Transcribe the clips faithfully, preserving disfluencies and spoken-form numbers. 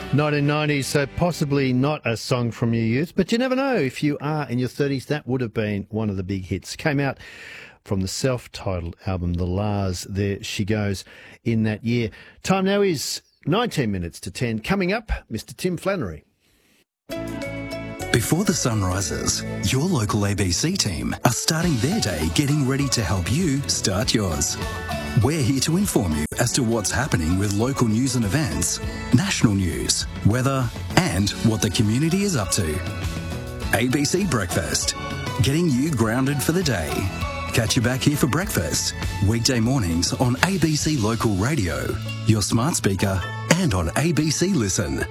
nineteen nineties, so possibly not a song from your youth, but you never know. If you are in your thirties, that would have been one of the big hits. Came out from the self-titled album, The Lars, There She Goes, in that year. Time now is nineteen minutes to ten. Coming up, Mister Tim Flannery. Before the sun rises, your local A B C team are starting their day getting ready to help you start yours. We're here to inform you as to what's happening with local news and events, national news, weather, and what the community is up to. A B C Breakfast, getting you grounded for the day. Catch you back here for breakfast, weekday mornings on A B C Local Radio, your smart speaker, and on A B C Listen.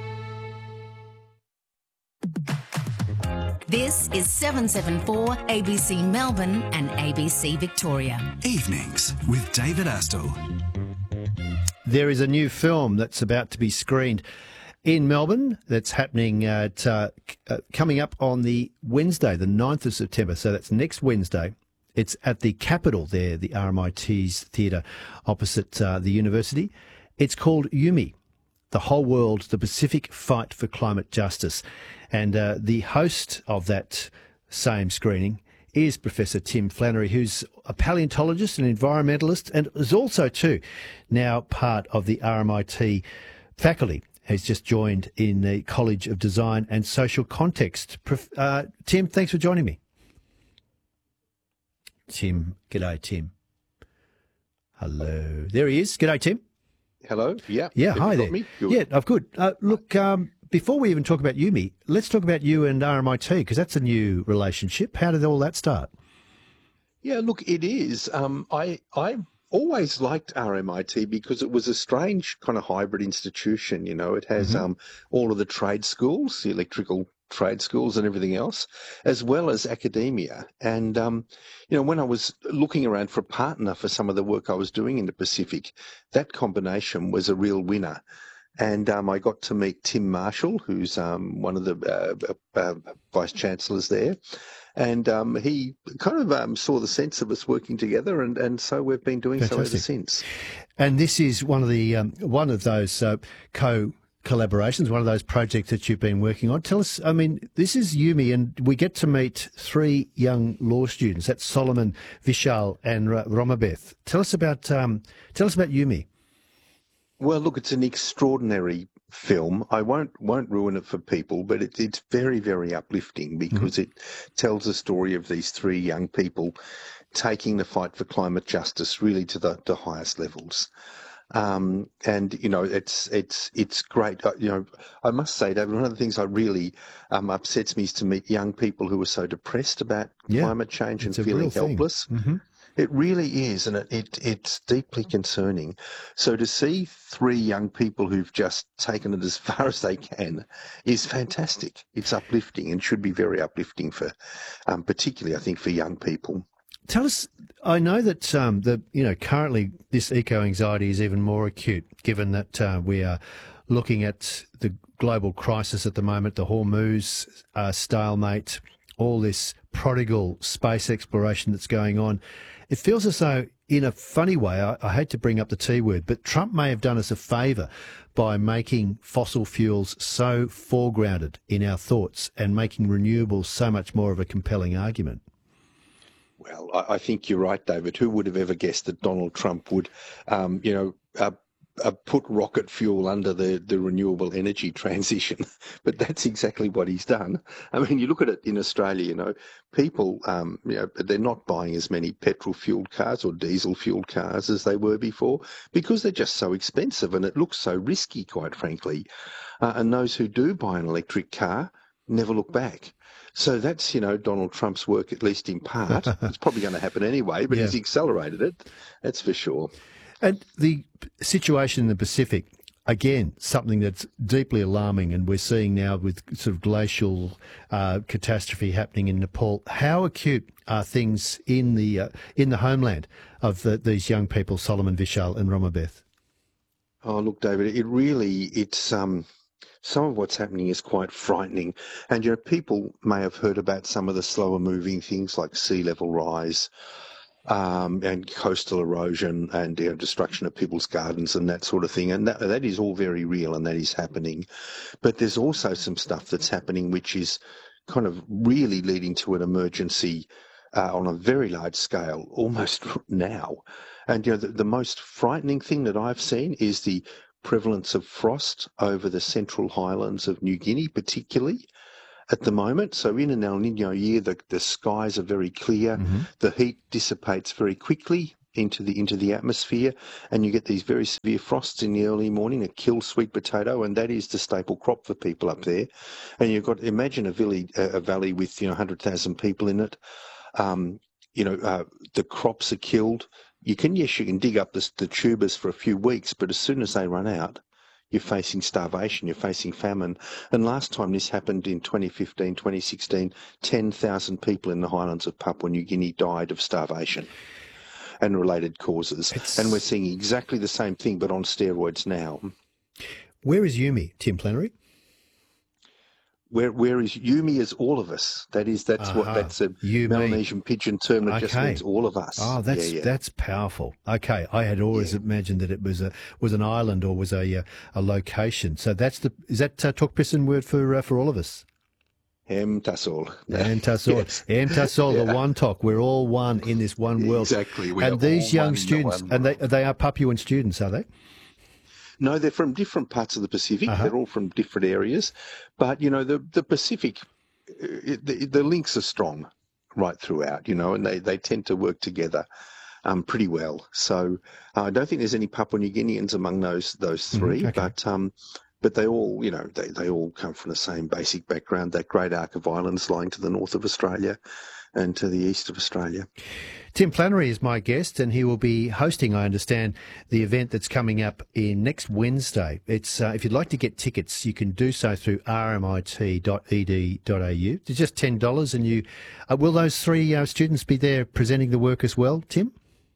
This is seven seventy-four A B C Melbourne and A B C Victoria. Evenings with David Astle. There is a new film that's about to be screened in Melbourne that's happening at, uh, uh, coming up on the Wednesday, the ninth of September. So that's next Wednesday. It's at the Capitol there, the R M I T's theatre opposite uh, the university. It's called Yumi, The Whole World, the Pacific Fight for Climate Justice. And uh, the host of that same screening is Professor Tim Flannery, who's a paleontologist and environmentalist and is also, too, now part of the R M I T faculty. He's just joined in the College of Design and Social Context. Uh, Tim, thanks for joining me. Tim, g'day, Tim. Hello. There he is. G'day, Tim. Hello. Yeah. Yeah, Have hi you there. got me? Good. Yeah, I've good. Uh, look, um, before we even talk about Yumi, let's talk about you and R M I T, because that's a new relationship. How did all that start? Yeah, look, it is. Um, I I always liked R M I T because it was a strange kind of hybrid institution. You know, it has mm-hmm. um, all of the trade schools, the electrical trade schools and everything else, as well as academia. And, um, you know, when I was looking around for a partner for some of the work I was doing in the Pacific, that combination was a real winner. And um, I got to meet Tim Marshall, who's um, one of the uh, uh, vice-chancellors there. And um, he kind of um, saw the sense of us working together, and, and so we've been doing Fantastic. so ever since. And this is one of the um, one of those uh, co collaborations, one of those projects that you've been working on. Tell us, I mean, this is Yumi, and we get to meet three young law students. That's Solomon, Vishal, and Romabeth. Tell us about um, tell us about Yumi. Well, look, it's an extraordinary film. I won't won't ruin it for people, but it, it's very, very uplifting because mm-hmm. it tells the story of these three young people taking the fight for climate justice really to the, the highest levels. Um, and, you know, it's it's it's great. Uh, you know, I must say, David, one of the things I really um, upsets me is to meet young people who are so depressed about yeah, climate change and feeling helpless. Mm-hmm. It really is, and it, it it's deeply concerning. So to see three young people who've just taken it as far as they can is fantastic. It's uplifting and should be very uplifting for, um, particularly, I think, for young people. Tell us, I know that um, the you know currently this eco-anxiety is even more acute, given that uh, we are looking at the global crisis at the moment, the Hormuz uh, stalemate, all this prodigal space exploration that's going on. It feels as though, in a funny way, I, I hate to bring up the T word, but Trump may have done us a favour by making fossil fuels so foregrounded in our thoughts and making renewables so much more of a compelling argument. Well, I, I think you're right, David. Who would have ever guessed that Donald Trump would, um, you know, uh, uh, put rocket fuel under the, the renewable energy transition? But that's exactly what he's done. I mean, you look at it in Australia, you know, people, um, you know, they're not buying as many petrol-fueled cars or diesel-fueled cars as they were before because they're just so expensive and it looks so risky, quite frankly. Uh, and those who do buy an electric car never look back. So that's, you know, Donald Trump's work, at least in part. It's probably going to happen anyway, but yeah. he's accelerated it, that's for sure. And the situation in the Pacific, again, something that's deeply alarming, and we're seeing now with sort of glacial uh, catastrophe happening in Nepal. How acute are things in the uh, in the homeland of the, these young people, Solomon, Vishal and Romabeth? Oh, look, David, it really, it's... um. Some of what's happening is quite frightening. And, you know, people may have heard about some of the slower moving things like sea level rise, um, and coastal erosion and you know, destruction of people's gardens and that sort of thing. And that, that is all very real and that is happening. But there's also some stuff that's happening which is kind of really leading to an emergency uh, on a very large scale, almost now. And you know, the, the most frightening thing that I've seen is the prevalence of frost over the central highlands of New Guinea, particularly at the moment. So in an El Nino year, the, the skies are very clear, mm-hmm. the heat dissipates very quickly into the into the atmosphere, and you get these very severe frosts in the early morning that kill sweet potato, and that is the staple crop for people up there. And you've got, imagine a valley, a valley with, you know, one hundred thousand people in it. Um, you know, uh, the crops are killed. You can, yes, you can dig up the, the tubers for a few weeks, but as soon as they run out, you're facing starvation, you're facing famine. And last time this happened in twenty fifteen, twenty sixteen, ten thousand people in the highlands of Papua New Guinea died of starvation and related causes. It's... And we're seeing exactly the same thing, but on steroids now. Where is Yumi, Tim Flannery? Where where is Yumi is all of us. That is that's uh-huh. what that's a you Melanesian pidgin term that okay. just means all of us. Oh, that's yeah, yeah. that's powerful. Okay, I had always yeah. imagined that it was a was an island or was a a location. So that's the is that uh, Tok-Pisin word for uh, for all of us? Em Tasol. Em Tasol. Yes. Em Tasol, yeah. the one Tok. We're all one in this one world. Exactly. We and these young students, and they they are Papuan students, are they? No, they're from different parts of the Pacific. Uh-huh. They're all from different areas. But, you know, the, the Pacific, it, the, the links are strong right throughout, you know, and they, they tend to work together um, pretty well. So uh, I don't think there's any Papua New Guineans among those those three, mm, okay. but um, but they all, you know, they, they all come from the same basic background, that great arc of islands lying to the north of Australia and to the east of Australia. Tim Flannery is my guest, and he will be hosting, I understand, the event that's coming up in next Wednesday. It's uh, if you'd like to get tickets, you can do so through r m i t dot e d dot a u. It's just ten dollars, and you uh, will those three uh, students be there presenting the work as well, Tim?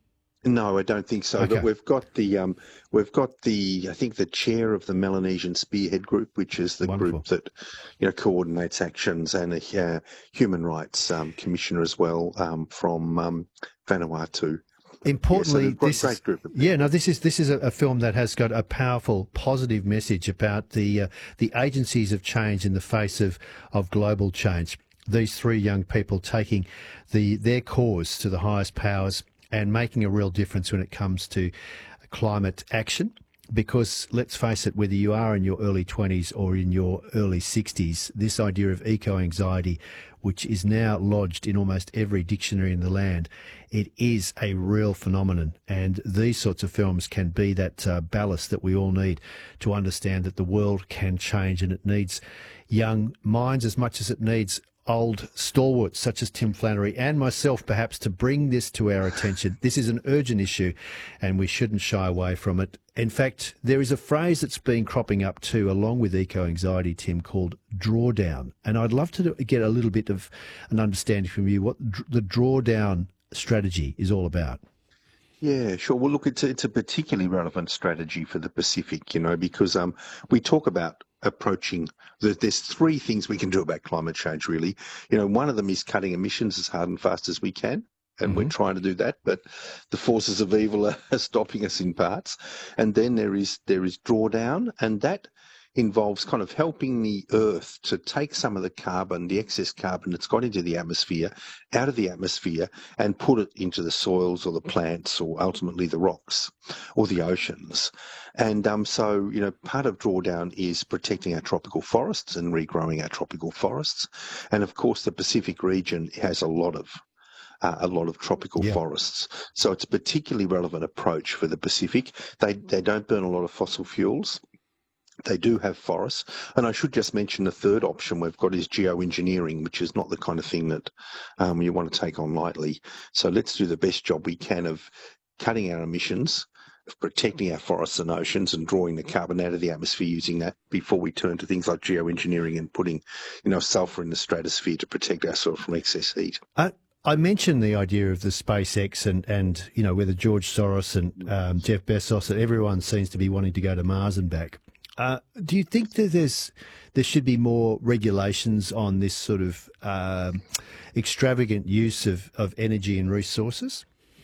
No, I don't think so. Okay. But we've got the um, we've got the I think the chair of the Melanesian Spearhead Group, which is the Wonderful. group that you know coordinates actions, and a uh, human rights um, commissioner as well um, from um, Vanuatu. Importantly, yeah, so this great is, group yeah, no, this is this is a, a film that has got a powerful, positive message about the uh, the agencies of change in the face of of global change. These three young people taking the their cause to the highest powers and making a real difference when it comes to climate action. Because let's face it, whether you are in your early twenties or in your early sixties, this idea of eco-anxiety, which is now lodged in almost every dictionary in the land, it is a real phenomenon. And these sorts of films can be that uh, ballast that we all need to understand that the world can change, and it needs young minds as much as it needs old stalwarts such as Tim Flannery and myself perhaps to bring this to our attention. This is an urgent issue and we shouldn't shy away from it. In fact, there is a phrase that's been cropping up too along with eco-anxiety, Tim, called drawdown. And I'd love to get a little bit of an understanding from you what the drawdown strategy is all about. Yeah, sure. Well, look, it's a, it's a particularly relevant strategy for the Pacific, you know, because um, we talk about approaching, there's three things we can do about climate change, really. You know, one of them is cutting emissions as hard and fast as we can, and mm-hmm. we're trying to do that, but the forces of evil are stopping us in parts. And then there is there is drawdown, and that involves kind of helping the Earth to take some of the carbon, the excess carbon that's got into the atmosphere, out of the atmosphere, and put it into the soils or the plants or ultimately the rocks or the oceans. And um, so, you know, part of drawdown is protecting our tropical forests and regrowing our tropical forests. And of course, the Pacific region has a lot of Uh, a lot of tropical yeah. forests. So it's a particularly relevant approach for the Pacific. They they don't burn a lot of fossil fuels. They do have forests. And I should just mention the third option we've got is geoengineering, which is not the kind of thing that um, you want to take on lightly. So let's do the best job we can of cutting our emissions, of protecting our forests and oceans and drawing the carbon out of the atmosphere using that before we turn to things like geoengineering and putting, you know, sulfur in the stratosphere to protect ourselves from excess heat. Uh- I mentioned the idea of the SpaceX and, and you know, whether George Soros and um, Jeff Bezos, and everyone seems to be wanting to go to Mars and back. Uh, do you think that there's there should be more regulations on this sort of um, extravagant use of, of energy and resources?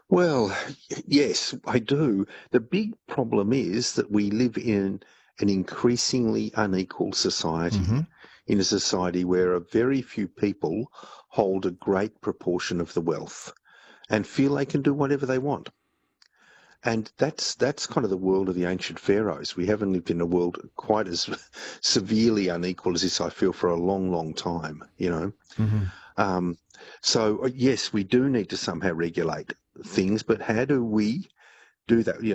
Well, yes, I do. The big problem is that we live in an increasingly unequal society, Mm-hmm. in a society where a very few people hold a great proportion of the wealth and feel they can do whatever they want. And that's that's kind of the world of the ancient pharaohs. We haven't lived in a world quite as severely unequal as this, I feel, for a long, long time, you know. Mm-hmm. Um, so, uh, yes, we do need to somehow regulate things, but how do we do that? You